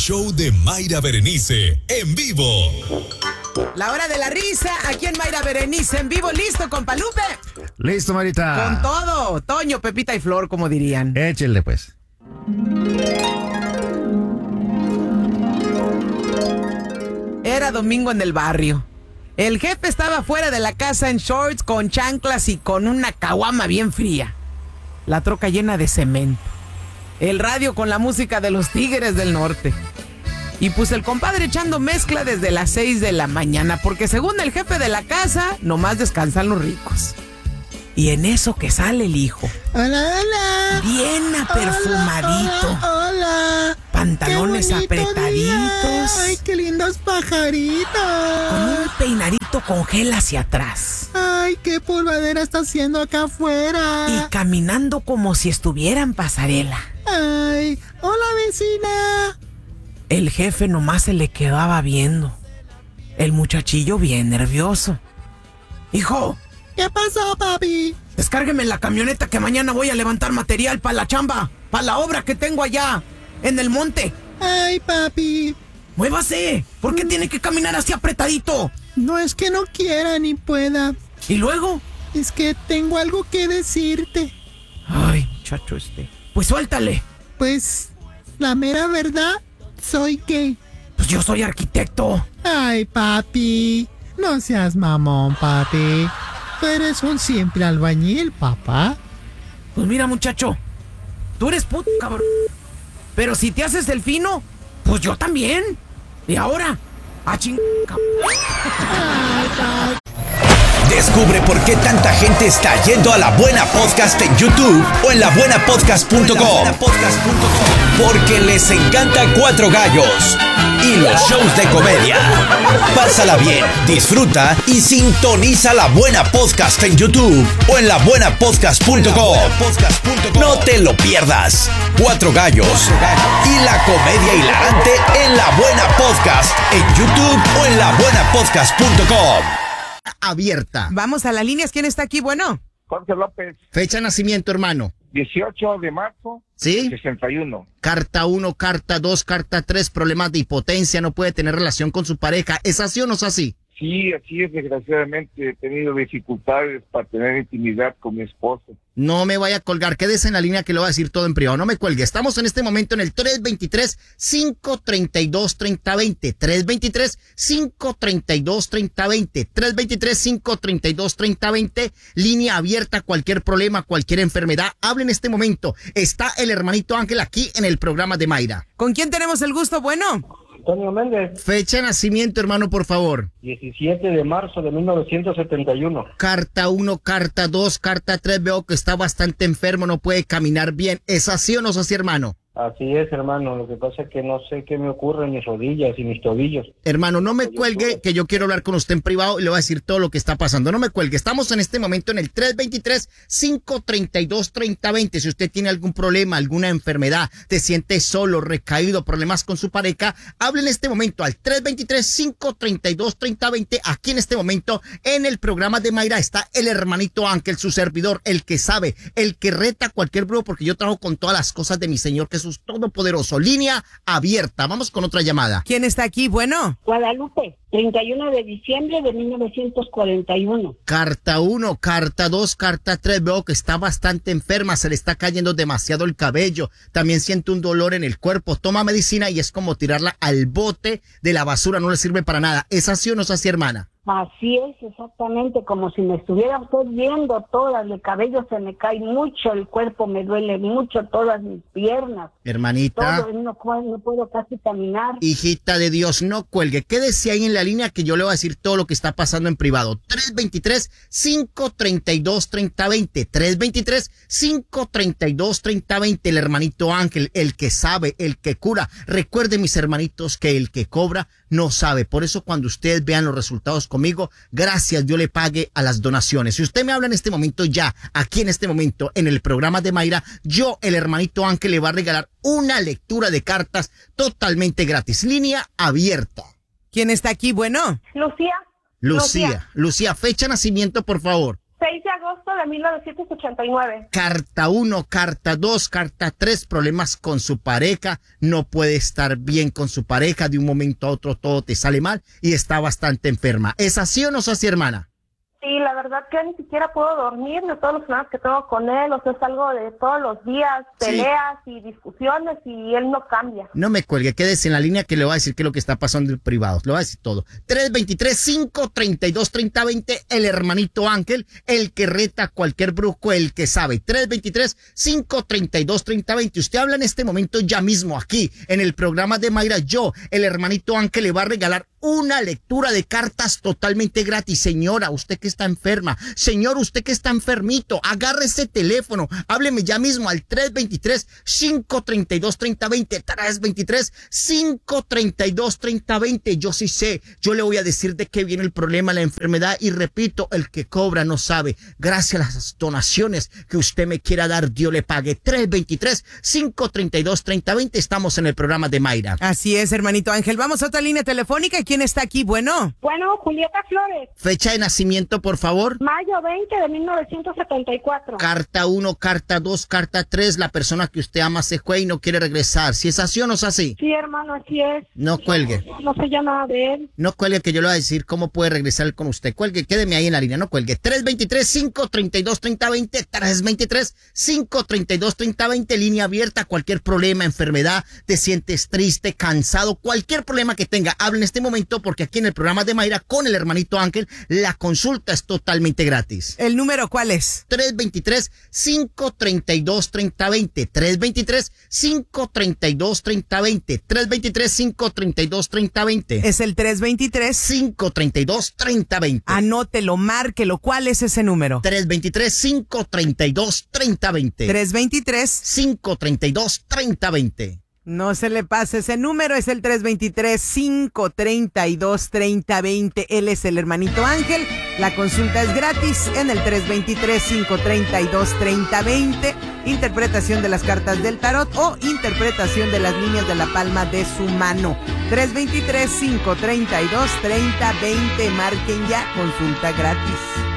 show de Mayra Berenice en vivo. La hora de la risa, aquí en Mayra Berenice en vivo. ¿Listo, compa Lupe? Listo, Marita. Con todo. Toño, Pepita y Flor, como dirían. Échenle, pues. Era domingo en el barrio. El jefe estaba fuera de la casa en shorts, con chanclas y con una caguama bien fría. La troca llena de cemento. El radio con la música de los Tigres del Norte. Y pues el compadre echando mezcla desde las 6 de la mañana, porque según el jefe de la casa, nomás descansan los ricos. Y en eso que sale el hijo. Hola, hola. Bien aperfumadito. Hola, hola. Pantalones Qué bonito apretaditos. día. Ay, qué lindos pajaritos. Con un peinadito con gel hacia atrás. Ay, qué polvadera está haciendo acá afuera. Y caminando como si estuviera en pasarela. Ay, hola, vecina. El jefe nomás se le quedaba viendo. El muchachillo bien nervioso. Hijo, ¿Qué pasó, papi? descárgueme la camioneta que mañana voy a levantar material para la chamba, para la obra que tengo allá, en el monte. Ay, papi. ¡Muévase! ¿Por qué tiene que caminar así apretadito? No es que no quiera ni pueda. ¿Y luego? Es que tengo algo que decirte. Ay, muchacho Pues suéltale. Pues, la mera verdad, soy gay. Pues yo soy arquitecto. Ay, papi. No seas mamón, papi. Tú eres un simple albañil, papá. Pues mira, muchacho, tú eres puto, cabrón. Pero si te haces el fino, pues yo también. Y ahora, a ching... Descubre por qué tanta gente está yendo a La Buena Podcast en YouTube o en labuenapodcast.com. Porque les encanta Cuatro Gallos y los shows de comedia. Pásala bien, disfruta y sintoniza La Buena Podcast en YouTube o en labuenapodcast.com. No te lo pierdas. Cuatro Gallos y la comedia hilarante en La Buena Podcast en YouTube o en labuenapodcast.com. Abierta. Vamos a las líneas. ¿Quién está aquí? Bueno. Jorge López, Fecha de nacimiento, hermano. 18 de marzo, ¿Sí? 61. Carta 1, carta 2, carta 3, problemas de impotencia, no puede tener relación con su pareja. ¿Es así o no es así? Sí, así es, desgraciadamente he tenido dificultades para tener intimidad con mi esposo. No me vaya a colgar, quédese en la línea que le voy a decir todo en privado, no me cuelgue. Estamos en este momento en el 323-532-3020, 323-532-3020, 323-532-3020, línea abierta, cualquier problema, cualquier enfermedad, hable en este momento. Está el hermanito Ángel aquí en el programa de Mayra. ¿Con quién tenemos el gusto? Bueno. Antonio Méndez, Fecha de nacimiento, hermano, por favor. 17 de marzo de 1971. Carta 1, carta 2, carta 3, veo que está bastante enfermo, no puede caminar bien. ¿Es así o no es así, hermano? Así es, hermano. Lo que pasa es que no sé qué me ocurre en mis rodillas y mis tobillos. Hermano, no me cuelgue, que yo quiero hablar con usted en privado y le voy a decir todo lo que está pasando. No me cuelgue. Estamos en este momento en el 323-532-3020. Si usted tiene algún problema, alguna enfermedad, te siente solo, recaído, problemas con su pareja, hable en este momento al 323-532-3020. Aquí en este momento, en el programa de Mayra, está el hermanito Ángel, su servidor, el que sabe, el que reta a cualquier brujo, porque yo trabajo con todas las cosas de mi Señor Jesús Todopoderoso. Línea abierta. Vamos con otra llamada. ¿Quién está aquí? Bueno. Guadalupe, 31 de diciembre de 1941. Carta 1, carta 2, carta 3. Veo que está bastante enferma, se le está cayendo demasiado el cabello. También siente un dolor en el cuerpo. Toma medicina y es como tirarla al bote de la basura. No le sirve para nada. ¿Es así o no es así, hermana? Así es, exactamente, como si me estuviera usted viendo todas, el cabello se me cae mucho, el cuerpo me duele mucho, todas mis piernas. Hermanita. Todo, no puedo casi caminar. Hijita de Dios, no cuelgue. Quédese ahí en la línea que yo le voy a decir todo lo que está pasando en privado. 323-532-3020. 323-532-3020. El hermanito Ángel, el que sabe, el que cura. Recuerden, mis hermanitos, que el que cobra no sabe. Por eso cuando ustedes vean los resultados conmigo, gracias, Dios le pague a las donaciones. Si usted me habla en este momento ya, aquí en este momento, en el programa de Mayra, yo, el hermanito Ángel, le va a regalar una lectura de cartas totalmente gratis. Línea abierta. ¿Quién está aquí? Bueno. Lucía. Lucía, fecha de nacimiento, por favor. 6 de agosto agosto de 1989. Carta 1, carta 2, carta 3, problemas con su pareja, no puede estar bien con su pareja, de un momento a otro todo te sale mal y está bastante enferma. ¿Es así o no es así, hermana? Sí, la verdad que ni siquiera puedo dormir de todos los problemas que tengo con él, o sea, es algo de todos los días, peleas y discusiones y él no cambia. No me cuelgue, quédese en la línea que le voy a decir qué es lo que está pasando en privado, le voy a decir todo. 323-532-3020, el hermanito Ángel, el que reta a cualquier brujo, el que sabe. 323-532-3020, usted habla en este momento ya mismo aquí, en el programa de Mayra, yo, el hermanito Ángel, le va a regalar una lectura de cartas totalmente gratis. Señora, usted que está enferma, señor, usted que está enfermito, agarre ese teléfono, hábleme ya mismo al 323-532-3020, 323-532-3020, yo sí sé, yo le voy a decir de qué viene el problema, la enfermedad, y repito, el que cobra no sabe. Gracias a las donaciones que usted me quiera dar, Dios le pague. 323-532-3020, estamos en el programa de Mayra. Así es, hermanito Ángel. Vamos a otra línea telefónica. ¿Quién está aquí? Bueno, Julieta Flores. Fecha de nacimiento, por favor. Mayo 20 de 1974. Carta 1, carta 2, carta 3, la persona que usted ama se fue y no quiere regresar. ¿Si es así o no es así? Sí, hermano, así es. No cuelgue. No sé ya nada de él. No cuelgue, que yo le voy a decir cómo puede regresar con usted. Cuelgue, quédeme ahí en la línea, no cuelgue. 323-532-3020, 323-532-3020, línea abierta, cualquier problema, enfermedad, te sientes triste, cansado, cualquier problema que tenga, hable en este momento, porque aquí en el programa de Mayra con el hermanito Ángel, la consulta es totalmente gratis. ¿el número cuál es? 323-532-3020, 323-532-3020, 323-532-3020. Es el 323-532-3020. Anótelo, márquelo. ¿Cuál es ese número? 323-532-3020. 323-532-3020. No se le pase ese número, es el 323-532-3020. Él es el hermanito Ángel. La consulta es gratis en el 323-532-3020. Interpretación de las cartas del tarot o interpretación de las líneas de la palma de su mano. 323-532-3020. Marquen ya, consulta gratis.